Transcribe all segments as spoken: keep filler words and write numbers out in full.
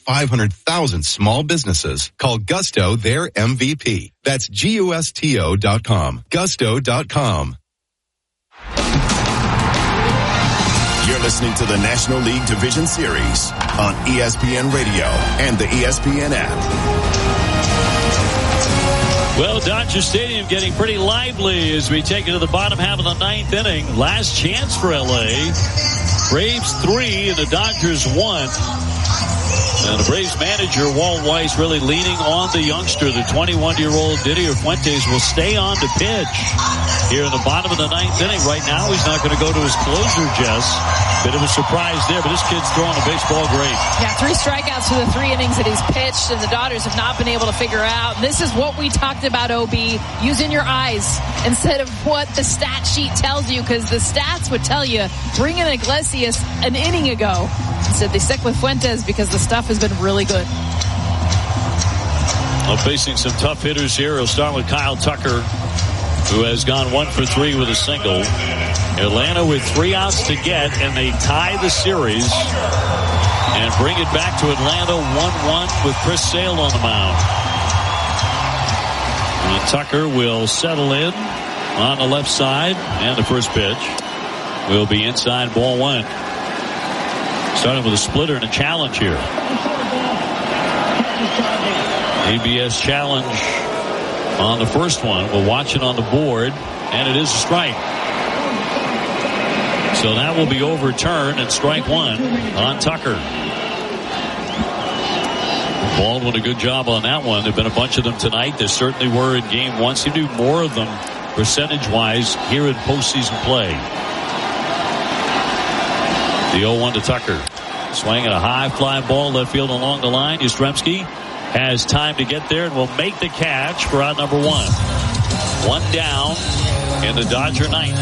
five hundred thousand small businesses. Call Gusto their M V P. That's G U S T O dot com. Gusto dot com. You're listening to the National League Division Series on E S P N Radio and the E S P N app. Well, Dodger Stadium getting pretty lively as we take it to the bottom half of the ninth inning. Last chance for L A. Braves three and the Dodgers one. And the Braves manager, Walt Weiss, really leaning on the youngster. The twenty-one-year-old Didier Fuentes will stay on to pitch here in the bottom of the ninth inning. Right now, he's not going to go to his closer, Jess. Bit of a surprise there, but this kid's throwing the baseball great. Yeah, three strikeouts for the three innings that he's pitched, and the Dodgers have not been able to figure out. This is what we talked about, O B, using your eyes instead of what the stat sheet tells you, because the stats would tell you, bring in Iglesias an inning ago. Instead, they stick with Fuentes because the stuff has been really good. Well, facing some tough hitters here. We'll start with Kyle Tucker, who has gone one for three with a single. Atlanta with three outs to get, and they tie the series and bring it back to Atlanta one one with Chris Sale on the mound. And Tucker will settle in on the left side, and the first pitch will be inside, ball one. Starting with a splitter and a challenge here. A B S challenge on the first one. We'll watch it on the board, and it is a strike. So that will be overturned, and strike one on Tucker. Baldwin, a good job on that one. There have been a bunch of them tonight. There certainly were in game one. Seem to do more of them percentage-wise here in postseason play. The oh one to Tucker. Swinging a high fly ball left field along the line. Yastrzemski has time to get there and will make the catch for out number one. One down in the Dodger ninth.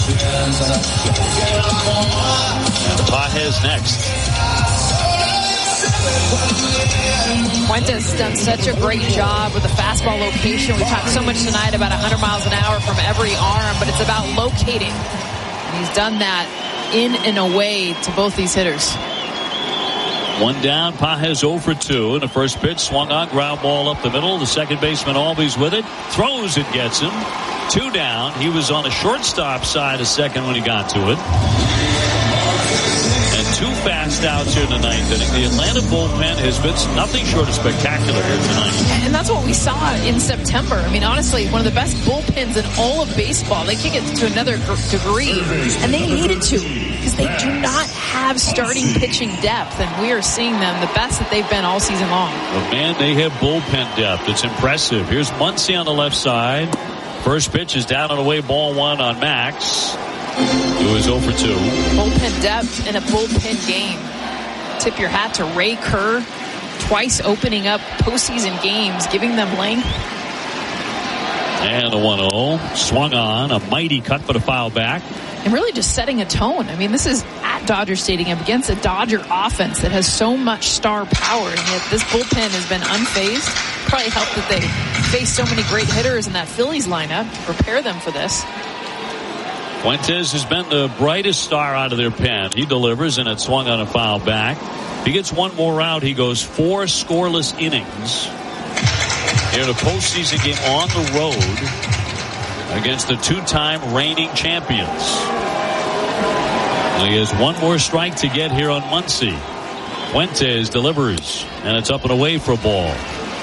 And Pages next. Fuentes done such a great job with the fastball location. We talked so much tonight about one hundred miles an hour from every arm, but it's about locating. And he's done that in and away to both these hitters. One down, Pages oh for two. And the first pitch swung on, ground ball up the middle. The second baseman always with it. Throws it, gets him. Two down. He was on the shortstop side a second when he got to it. And two fast outs here in the ninth inning. The Atlanta bullpen has been nothing short of spectacular here tonight. And that's what we saw in September. I mean, honestly, one of the best bullpens in all of baseball. They kick it to another degree, and they needed to, because they do not have starting pitching depth, and we are seeing them the best that they've been all season long. Well, man, they have bullpen depth. It's impressive. Here's Muncy on the left side. First pitch is down and away, ball one on Max, who is oh for two. Bullpen depth in a bullpen game. Tip your hat to Ray Kerr, twice opening up postseason games, giving them length. And the one oh. Swung on. A mighty cut for the foul back. And really just setting a tone. I mean, this is at Dodger Stadium against a Dodger offense that has so much star power, and yet this bullpen has been unfazed. Probably helped that they face so many great hitters in that Phillies lineup. Prepare them for this. Fuentes has been the brightest star out of their pen. He delivers, and it swung on a foul back. If he gets one more out, he goes four scoreless innings in a postseason game on the road against the two-time reigning champions. And he has one more strike to get here on Muncy. Fuentes delivers, and it's up and away for a ball.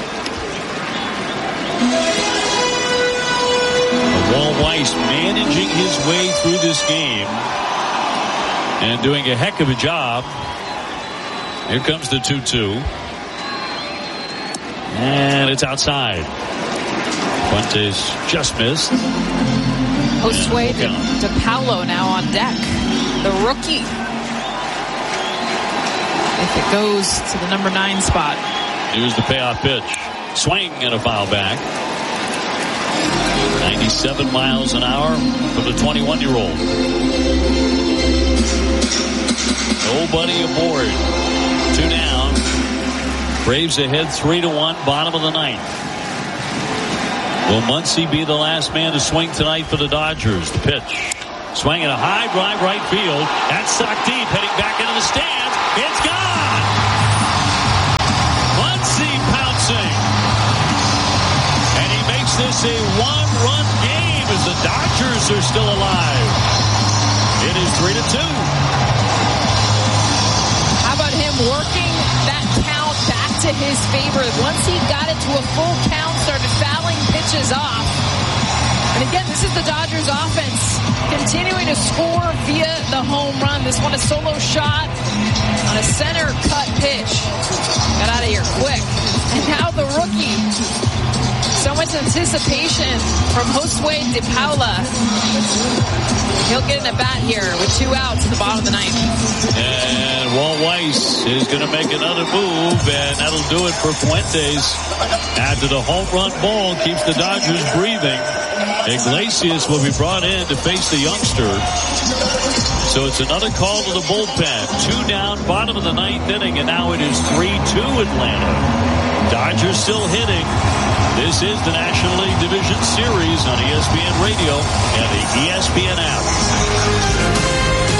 Walt Weiss managing his way through this game and doing a heck of a job. Here comes the two two. And it's outside. Fuentes just missed. Josue De, De Paulo now on deck. The rookie. If it goes to the number nine spot. Here's the payoff pitch. Swing and a foul back. ninety-seven miles an hour for the twenty-one-year-old. Nobody aboard. Two down. Braves ahead three to one, bottom of the ninth. Will Muncy be the last man to swing tonight for the Dodgers? The pitch. Swinging a high drive right field. That's sucked deep, heading back into the stands. It's gone! Dodgers are still alive. It is three to two. How about him working that count back to his favor? Once he got it to a full count, started fouling pitches off. And again, this is the Dodgers offense continuing to score via the home run. This one a solo shot on a center cut pitch. Got out of here quick. And now the rookie. So much anticipation from Josue De Paula. He'll get an at bat here with two outs at the bottom of the ninth. And Walt Weiss is going to make another move, and that'll do it for Fuentes. After the home run ball keeps the Dodgers breathing, Iglesias will be brought in to face the youngster. So it's another call to the bullpen. Two down, bottom of the ninth inning, and now it is three two Atlanta. Dodgers still hitting. This is the National League Division Series on E S P N Radio and the E S P N app.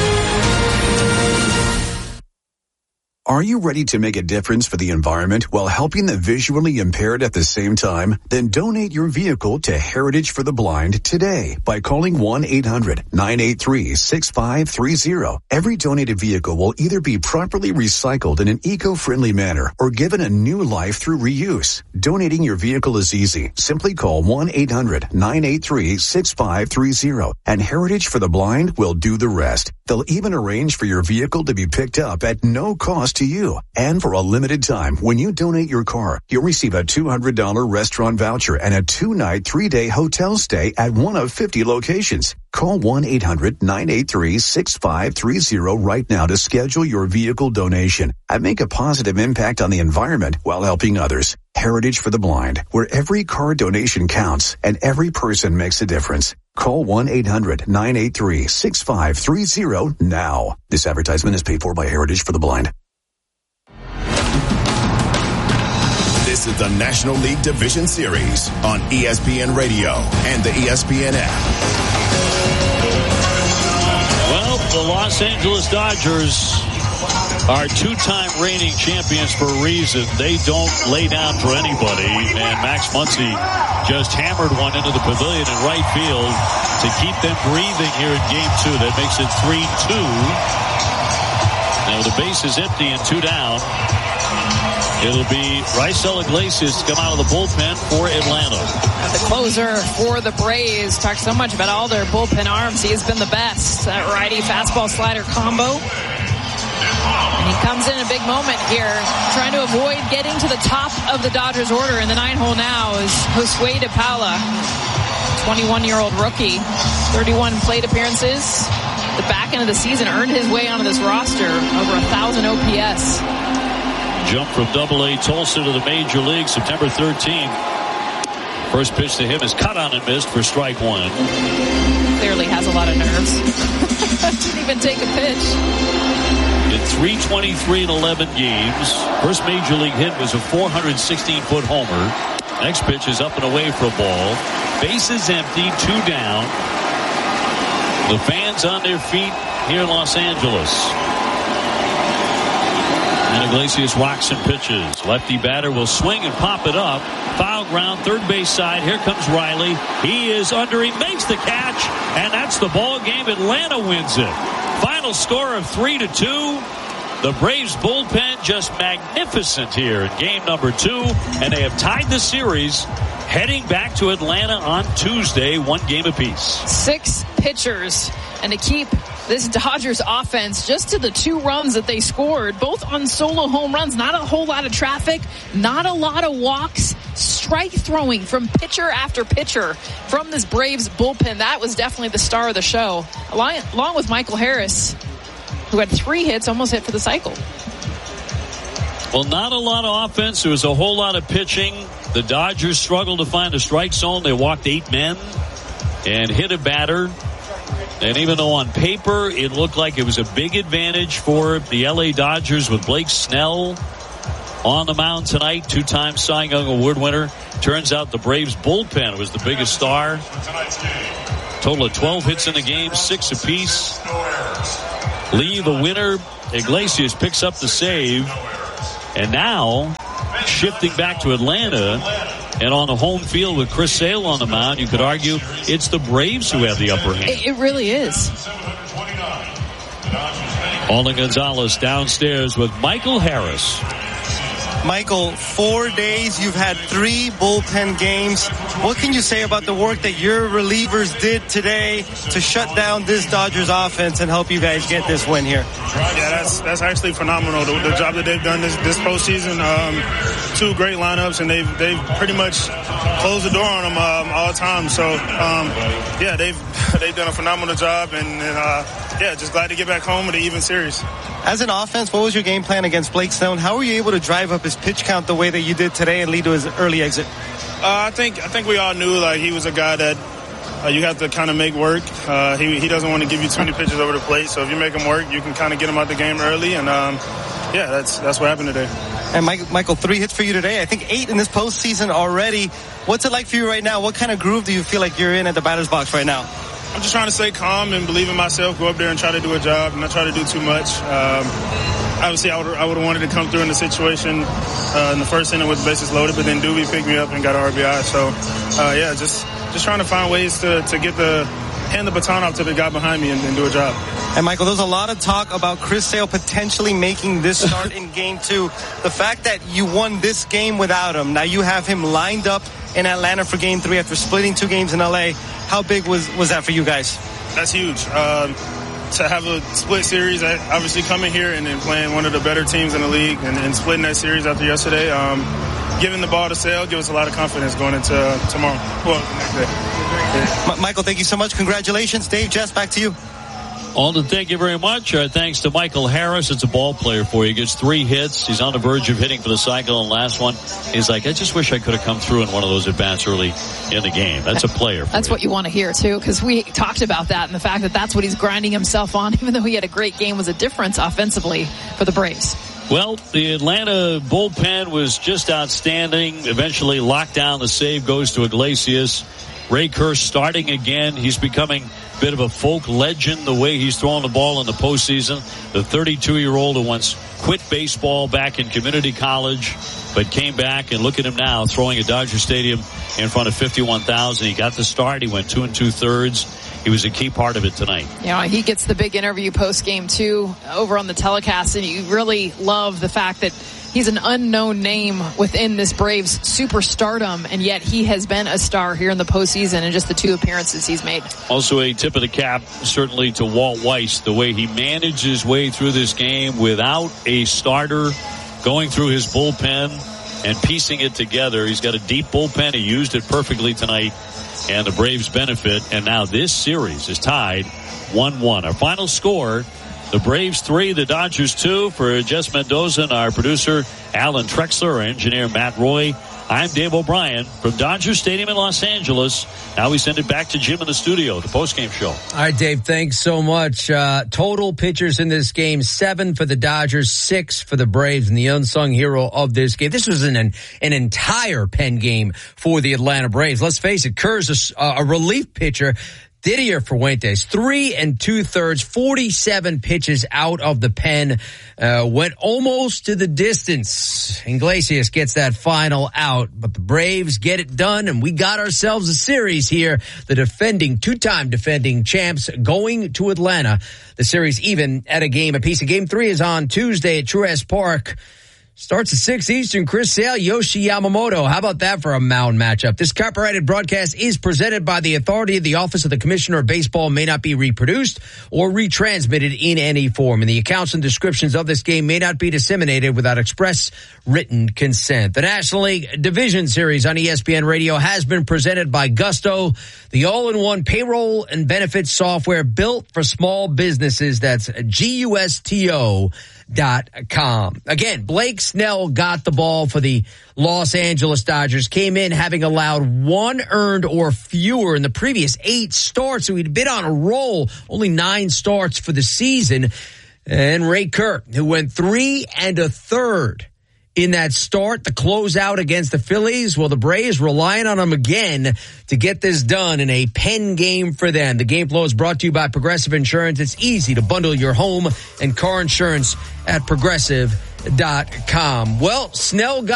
Are you ready to make a difference for the environment while helping the visually impaired at the same time? Then donate your vehicle to Heritage for the Blind today by calling one eight hundred nine eight three six five three zero. Every donated vehicle will either be properly recycled in an eco-friendly manner or given a new life through reuse. Donating your vehicle is easy. Simply call one eight hundred nine eight three six five three zero and Heritage for the Blind will do the rest. They'll even arrange for your vehicle to be picked up at no cost to you. And for a limited time, when you donate your car, you'll receive a two hundred dollars restaurant voucher and a two-night, three-day hotel stay at one of fifty locations. Call one eight hundred nine eight three six five three zero right now to schedule your vehicle donation and make a positive impact on the environment while helping others. Heritage for the Blind, where every car donation counts and every person makes a difference. Call one eight hundred nine eight three six five three zero now. This advertisement is paid for by Heritage for the Blind. This is the National League Division Series on E S P N Radio and the E S P N app. Well, the Los Angeles Dodgers are two-time reigning champions for a reason. They don't lay down for anybody. And Max Muncy just hammered one into the pavilion in right field to keep them breathing here in game two. That makes it three two. Now the base is empty and two down. It'll be Raisel Iglesias to come out of the bullpen for Atlanta. And the closer for the Braves. Talked so much about all their bullpen arms. He has been the best. That righty fastball slider combo. And he comes in a big moment here, trying to avoid getting to the top of the Dodgers order. In the nine hole now is Josue De Paula, twenty-one-year-old rookie, thirty-one plate appearances. The back end of the season earned his way onto this roster, over one thousand O P S. Jump from double A Tulsa to the major league September thirteenth. First pitch to him is cut on and missed for strike one. Clearly has a lot of nerves. Didn't even take a pitch. In three twenty-three and eleven games. First major league hit was a four hundred sixteen foot homer. Next pitch is up and away for a ball. Bases empty, two down. The fans on their feet here in Los Angeles. And Iglesias rocks and pitches. Lefty batter will swing and pop it up. Foul ground, third base side. Here comes Riley. He is under. He makes the catch. And that's the ball game. Atlanta wins it. Final score of three to two. The Braves bullpen just magnificent here in game number two. And they have tied the series, heading back to Atlanta on Tuesday, one game apiece. Six pitchers. And to keep this Dodgers offense just to the two runs that they scored, both on solo home runs, not a whole lot of traffic, not a lot of walks, strike throwing from pitcher after pitcher from this Braves bullpen. That was definitely the star of the show, along, along with Michael Harris, who had three hits, almost hit for the cycle. Well, not a lot of offense. There was a whole lot of pitching. The Dodgers struggled to find a strike zone. They walked eight men and hit a batter. And even though on paper it looked like it was a big advantage for the L A Dodgers with Blake Snell on the mound tonight, two-time Cy Young Award winner, turns out the Braves bullpen was the biggest star. Total of twelve hits in the game, six apiece. Lee, the winner. Iglesias picks up the save. And now, shifting back to Atlanta, And on the home field with Chris Sale on the mound, you could argue it's the Braves who have the upper hand. It, it really is. Alden Gonzalez downstairs with Michael Harris. Michael, four days, you've had three bullpen games. What can you say about the work that your relievers did today to shut down this Dodgers offense and help you guys get this win here? Yeah, that's that's actually phenomenal, the, the job that they've done this, this postseason. Um, two great lineups, and they've they've pretty much closed the door on them um, all the time. So, um, yeah, they've they've done a phenomenal job, and, and uh, yeah, just glad to get back home with an even series. As an offense, what was your game plan against Blake Snell? How were you able to drive up his pitch count the way that you did today and lead to his early exit? Uh, I think I think we all knew like he was a guy that uh, you have to kind of make work. Uh, he he doesn't want to give you too many pitches over the plate, so if you make him work, you can kind of get him out the game early, and um, yeah, that's that's what happened today. And Mike, Michael, three hits for you today. I think eight in this postseason already. What's it like for you right now? What kind of groove do you feel like you're in at the batter's box right now? I'm just trying to stay calm and believe in myself, go up there and try to do a job and not try to do too much. Um, obviously, I would I would have wanted to come through in the situation uh, in the first inning with the bases loaded, but then Doobie picked me up and got an R B I. So, uh, yeah, just just trying to find ways to, to get the hand the baton off to the guy behind me and, and do a job. And, Michael, there's a lot of talk about Chris Sale potentially making this start in game two. The fact that you won this game without him, now you have him lined up in Atlanta for game three after splitting two games in L A. How big was, was that for you guys? That's huge. Um, to have a split series, obviously coming here and then playing one of the better teams in the league and, and splitting that series after yesterday, um, giving the ball to Sale gives us a lot of confidence going into uh, tomorrow. Well, the next day. Yeah. M- Michael, thank you so much. Congratulations. Dave, Jess, back to you. Alden, thank you very much. Uh, thanks to Michael Harris. It's a ball player for you. He gets three hits. He's on the verge of hitting for the cycle. And the last one, he's like, I just wish I could have come through in one of those at-bats early in the game. That's a player for That's you. what you want to hear, too, because we talked about that and the fact that that's what he's grinding himself on, even though he had a great game, was a difference offensively for the Braves. Well, the Atlanta bullpen was just outstanding. Eventually locked down. The save goes to Iglesias. Ray Kerr starting again. He's becoming a bit of a folk legend the way he's throwing the ball in the postseason. The thirty-two-year-old who once quit baseball back in community college but came back, and look at him now throwing at Dodger Stadium in front of fifty-one thousand. He got the start. He went two and two-thirds. He was a key part of it tonight. Yeah, he gets the big interview post-game, too, over on the telecast, and you really love the fact that he's an unknown name within this Braves superstardom, and yet he has been a star here in the postseason in just the two appearances he's made. Also a tip of the cap, certainly, to Walt Weiss, the way he managed his way through this game without a starter, going through his bullpen and piecing it together. He's got a deep bullpen. He used it perfectly tonight, and the Braves benefit. And now this series is tied one one. Our final score, the Braves three, the Dodgers two. For Jess Mendoza and our producer, Alan Trexler, our engineer, Matt Roy, I'm Dave O'Brien from Dodger Stadium in Los Angeles. Now we send it back to Jim in the studio, the postgame show. All right, Dave, thanks so much. Uh, total pitchers in this game, seven for the Dodgers, six for the Braves, and the unsung hero of this game. This was an an, an entire pen game for the Atlanta Braves. Let's face it, Kerr's a, a relief pitcher. Didier Fuentes, three and two thirds, forty-seven pitches out of the pen, uh, went almost to the distance. Iglesias gets that final out, but the Braves get it done, and we got ourselves a series here. The defending, two-time defending champs going to Atlanta. The series even at a game apiece. Game three is on Tuesday at Truist Park. Starts at six Eastern. Chris Sale, Yoshi Yamamoto. How about that for a mound matchup? This copyrighted broadcast is presented by the authority. The Office of the Commissioner of Baseball may not be reproduced or retransmitted in any form. And the accounts and descriptions of this game may not be disseminated without express written consent. The National League Division Series on E S P N Radio has been presented by Gusto, the all-in-one payroll and benefits software built for small businesses. That's G U S T O dot com. Again, Blake Snell got the ball for the Los Angeles Dodgers, came in having allowed one earned or fewer in the previous eight starts, so he'd been on a roll, only nine starts for the season. And Ray Kerr, who went three and a third in that start, the closeout against the Phillies. Well, the Braves relying on him again to get this done in a pen game for them. The game flow is brought to you by Progressive Insurance. It's easy to bundle your home and car insurance at progressive dot com. Well, Snell got